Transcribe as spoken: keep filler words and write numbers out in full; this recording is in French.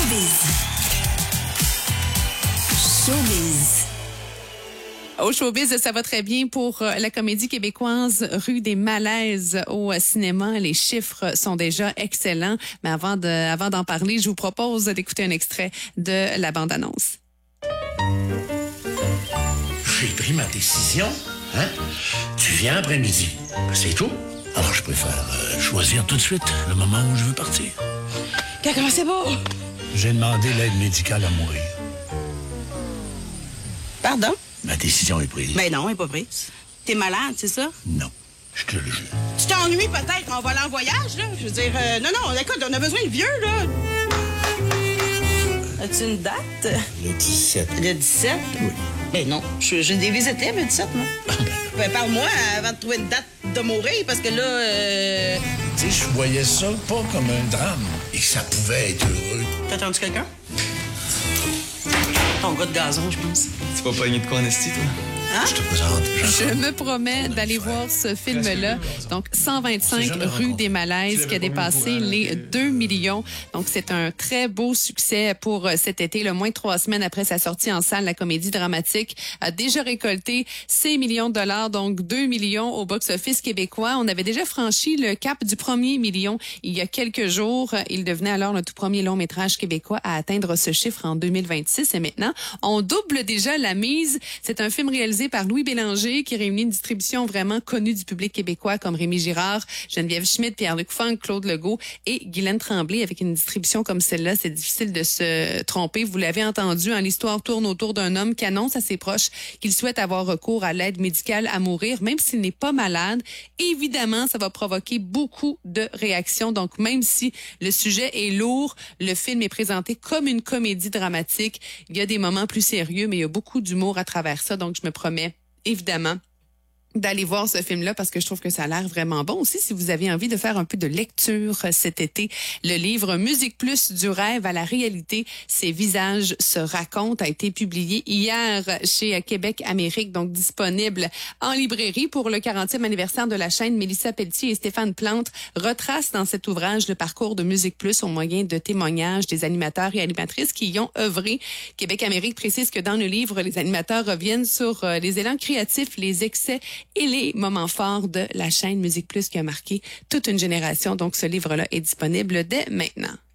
Showbiz. Showbiz. Au showbiz, ça va très bien pour la comédie québécoise Rue des Malaises au cinéma. Les chiffres sont déjà excellents. Mais avant de, avant d'en parler, je vous propose d'écouter un extrait de la bande-annonce. J'ai pris ma décision. Hein? Tu viens après-midi. C'est tout. Alors, je préfère euh, choisir tout de suite le moment où je veux partir. Comment c'est beau? J'ai demandé l'aide médicale à mourir. Pardon? Ma décision est prise. Ben non, elle n'est pas prise. T'es malade, c'est ça? Non, je te le jure. Tu t'ennuies peut-être en volant en voyage, là? Je veux dire, euh, non, non, écoute, on a besoin de vieux, là. As-tu une date? Le dix-sept. Le dix-sept? Oui. Ben non, je- j'ai des visites le dix-sept, moi. Ah, ben, Ben parle-moi avant de trouver une date de mourir, parce que là, euh... tu sais, je voyais ça pas comme un drame et que ça pouvait être heureux. T'as entendu quelqu'un? Ton gars de gazon, je pense. Tu vas pogner de quoi en esti, toi? Hein? Je te présente. Je me promets d'aller voir ce film-là. Donc, cent vingt-cinq Rue des Malaises qui a dépassé les deux millions. Donc, c'est un très beau succès pour cet été. Le moins de trois semaines après sa sortie en salle, la comédie dramatique a déjà récolté six millions de dollars, donc deux millions au box-office québécois. On avait déjà franchi le cap du premier million il y a quelques jours. Il devenait alors le tout premier long-métrage québécois à atteindre ce chiffre en deux mille vingt-six. Et maintenant, on double déjà la mise. C'est un film réalisé par Louis Bélanger qui réunit une distribution vraiment connue du public québécois comme Rémi Girard, Geneviève Schmidt, Pierre-Luc Funk, Claude Legault et Guylaine Tremblay. Avec une distribution comme celle-là, c'est difficile de se tromper. Vous l'avez entendu, hein, l'histoire tourne autour d'un homme qui annonce à ses proches qu'il souhaite avoir recours à l'aide médicale à mourir, même s'il n'est pas malade. Évidemment, ça va provoquer beaucoup de réactions. Donc, même si le sujet est lourd, le film est présenté comme une comédie dramatique. Il y a des moments plus sérieux, mais il y a beaucoup d'humour à travers ça. Donc, je me promets évidemment d'aller voir ce film-là parce que je trouve que ça a l'air vraiment bon. Aussi, si vous avez envie de faire un peu de lecture cet été, le livre Musique Plus du rêve à la réalité, ces visages se racontent a été publié hier chez Québec Amérique, donc disponible en librairie pour le quarantième anniversaire de la chaîne. Mélissa Pelletier et Stéphane Plante retracent dans cet ouvrage le parcours de Musique Plus au moyen de témoignages des animateurs et animatrices qui y ont œuvré. Québec Amérique précise que dans le livre, les animateurs reviennent sur euh, les élans créatifs, les excès et les moments forts de la chaîne Musique Plus qui a marqué toute une génération. Donc, ce livre-là est disponible dès maintenant.